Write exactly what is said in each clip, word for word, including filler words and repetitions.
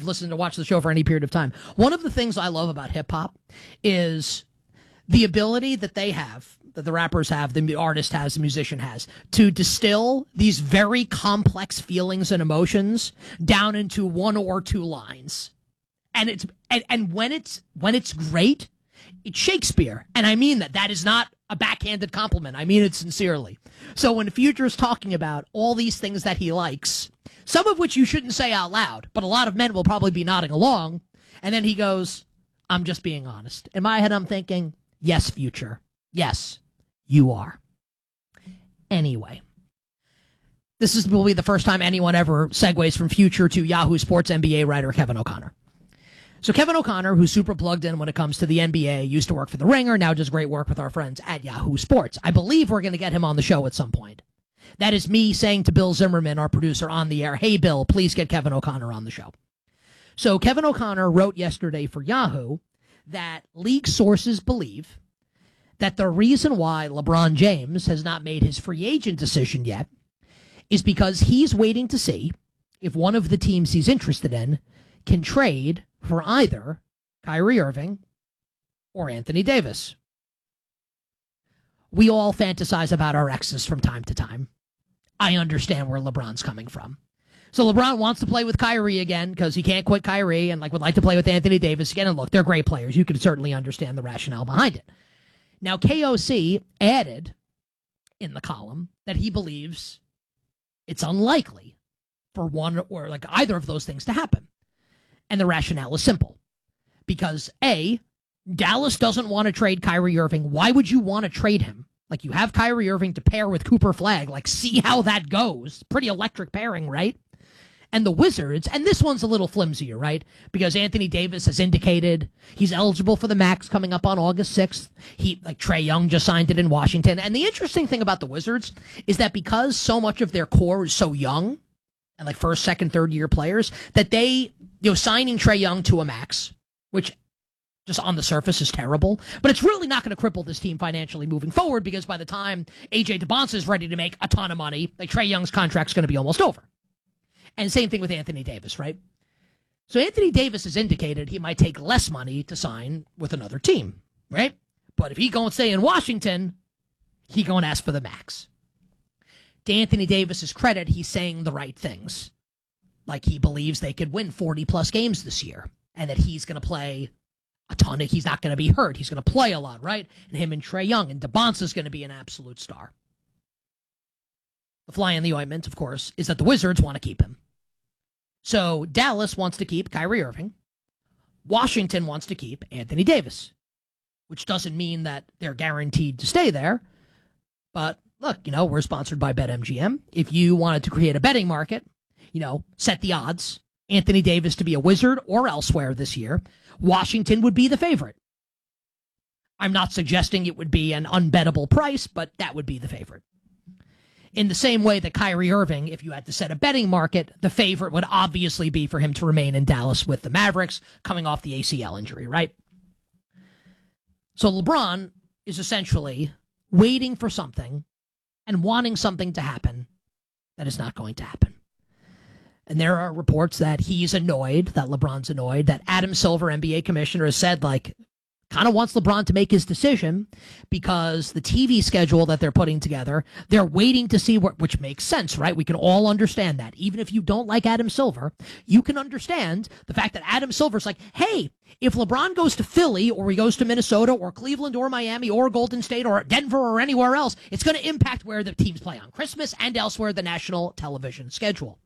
listened to watch the show for any period of time, one of the things I love about hip hop is the ability that they have, that the rappers have, the artist has, the musician has, to distill these very complex feelings and emotions down into one or two lines. And it's and, and when it's when it's great, it's Shakespeare. And I mean that. That is not a backhanded compliment. I mean it sincerely. So when Future's talking about all these things that he likes, some of which you shouldn't say out loud, but a lot of men will probably be nodding along, and then he goes, I'm just being honest. In my head, I'm thinking, yes, Future. Yes, you are. Anyway, this is will be the first time anyone ever segues from Future to Yahoo Sports N B A writer Kevin O'Connor. So Kevin O'Connor, who's super plugged in when it comes to the N B A, used to work for The Ringer, now does great work with our friends at Yahoo Sports. I believe we're going to get him on the show at some point. That is me saying to Bill Zimmerman, our producer on the air, hey, Bill, please get Kevin O'Connor on the show. So Kevin O'Connor wrote yesterday for Yahoo that league sources believe that the reason why LeBron James has not made his free agent decision yet is because he's waiting to see if one of the teams he's interested in can trade for either Kyrie Irving or Anthony Davis. We all fantasize about our exes from time to time. I understand where LeBron's coming from. So LeBron wants to play with Kyrie again because he can't quit Kyrie and like would like to play with Anthony Davis again. And look, they're great players. You can certainly understand the rationale behind it. Now, K O C added in the column that he believes it's unlikely for one or like either of those things to happen. And the rationale is simple. Because A, Dallas doesn't want to trade Kyrie Irving. Why would you want to trade him? Like, you have Kyrie Irving to pair with Cooper Flagg. Like, see how that goes. Pretty electric pairing, right? And the Wizards, and this one's a little flimsier, right? Because Anthony Davis has indicated he's eligible for the max coming up on August sixth. He, like, Trae Young just signed it in Washington. And the interesting thing about the Wizards is that because so much of their core is so young, and like first, second, third year players, that they, you know, signing Trae Young to a max, which just on the surface is terrible, but it's really not going to cripple this team financially moving forward because by the time A J DeBonsa is ready to make a ton of money, like Trae Young's contract's going to be almost over. And same thing with Anthony Davis, right? So Anthony Davis has indicated he might take less money to sign with another team, right? But if he going to stay in Washington, he going to ask for the max. To Anthony Davis's credit, he's saying the right things. Like he believes they could win forty plus games this year and that he's going to play a ton of, he's not going to be hurt. He's going to play a lot, right? And him and Trae Young and DeBonsa is going to be an absolute star. The fly in the ointment, of course, is that the Wizards want to keep him. So Dallas wants to keep Kyrie Irving. Washington wants to keep Anthony Davis, which doesn't mean that they're guaranteed to stay there. But look, you know, we're sponsored by BetMGM. If you wanted to create a betting market, you know, set the odds, Anthony Davis to be a Wizard or elsewhere this year, Washington would be the favorite. I'm not suggesting it would be an unbettable price, but that would be the favorite. In the same way that Kyrie Irving, if you had to set a betting market, the favorite would obviously be for him to remain in Dallas with the Mavericks coming off the A C L injury, right? So LeBron is essentially waiting for something and wanting something to happen that is not going to happen. And there are reports that he's annoyed, that LeBron's annoyed, that Adam Silver, N B A commissioner, has said, like, kind of wants LeBron to make his decision because the T V schedule that they're putting together, they're waiting to see what, which makes sense, right? We can all understand that. Even if you don't like Adam Silver, you can understand the fact that Adam Silver's like, hey, if LeBron goes to Philly or he goes to Minnesota or Cleveland or Miami or Golden State or Denver or anywhere else, it's going to impact where the teams play on Christmas and elsewhere the national television schedule.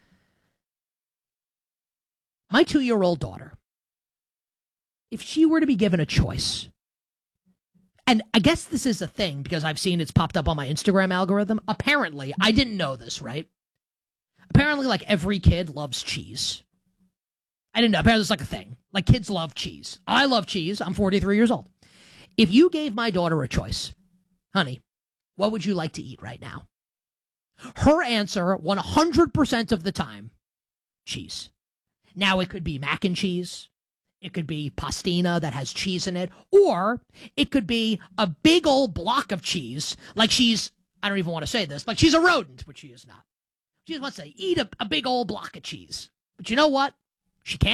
My two-year-old daughter, if she were to be given a choice, and I guess this is a thing because I've seen it's popped up on my Instagram algorithm. Apparently, I didn't know this, right? Apparently, like, every kid loves cheese. I didn't know. Apparently, it's like a thing. Like, kids love cheese. I love cheese. I'm forty-three years old. If you gave my daughter a choice, honey, what would you like to eat right now? Her answer, one hundred percent of the time, cheese. Now, it could be mac and cheese. It could be pastina that has cheese in it. Or it could be a big old block of cheese. Like she's, I don't even want to say this, like she's a rodent, which she is not. She just wants to eat a, a big old block of cheese. But you know what? She can't.